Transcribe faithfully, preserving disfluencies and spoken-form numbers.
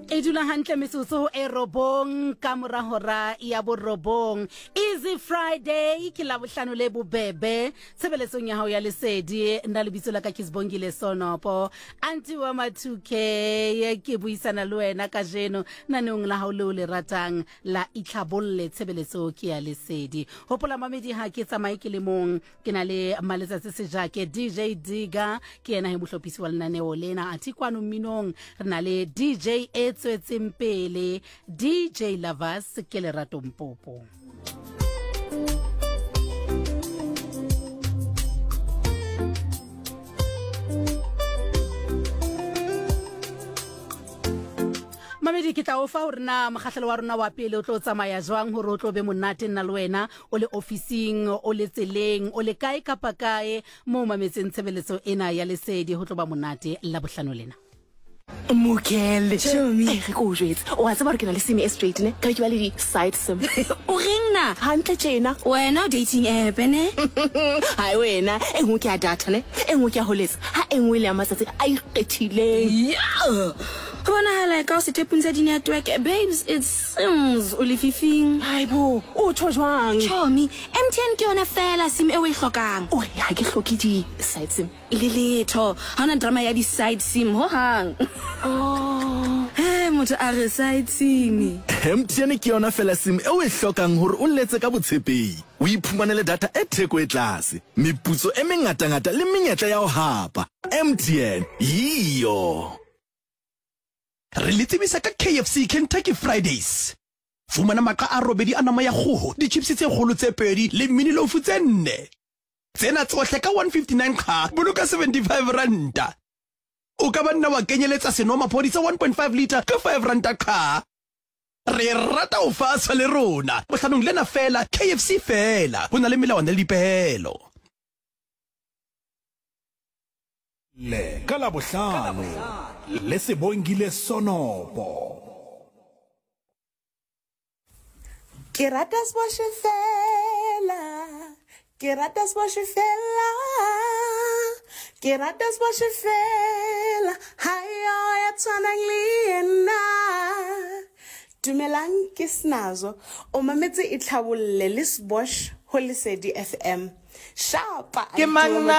e dula hantle metsotso e robong ka mora hora ya borobong. Easy Friday ke la bohlano le bobebe tshebeletsong ya hao ya lesedi nna le bitso la ka Kisbongile Sonopo anti wa mathuke ke buisana le wena ka jeno naneng la hao le le ratang la itlhabolle tshebeletso ke ya lesedi. Hopola mamedi ha ke tsamaye ke le mong ke na le maletsatsi se jake D J Diga ke ena he mohlophisi wa lenaneo lena atikwano minong re na le D J Etswetseng pele D J Lavas ke le rato Mpopo. Mamedi ke tla o fa hore na mokgahlelo wa rona wa pele o tlo tsamaya jwang hore o tlo be monate nna le wena o le officing o le tseleng o le kae kapa kae mo mametseng tshebeletso ena ya lesedi ho tlo ba monate la bohlano lena. Mukele show me re go jwetsa o a tsaba re ke na le sim e straight ne ka ke ba le di side sim o ringna hantle tjena wena dating app ne hai wena e ngwe ke ya data ne e ngwe ke ya holetsa ha e ngwe le ya matsatsi a ikgethileng yeah bona hala ka o se tepunza di network babes it seems o le fifing haibo o tjho jwang chomi M T N ke yona fela sim e o e hlokang o ha ke hloki di side sim le letho hana drama ya di side sim ho hang oh eh motho a re side sim M T N ke yona fela sim e o e hlokang hore o letse ka botshepehi o iphumanele data e theko e tlase meputso e mengata ngata le menyetla ya ho hapa M T N yiyo. Re le tsebisa ka K F C Kentucky Fridays. Fumana maqa a robedi a nama ya kgoho, di chips tse kgolo tse pedi le mini loaf tse nne. Tsena tsohle ka one fifty-nine kha, boloka seventy-five ranta. O ka banna wa kenyeletsa senomaphodi sa one point five liter ka five ranta kha. Re rata o fa le rona. Bohlanong lena fela K F C fela. Hona le melawana le dipehelo. Le kala bohlano le Sebongile Sonopo ke rata sboshe fela ke rata sboshe fela ke rata sboshe fela hayo ya tshwanang le yena dumelang ke snazo o mametse e tlhabolle le sbosh ho lesedi F M shapa ke mang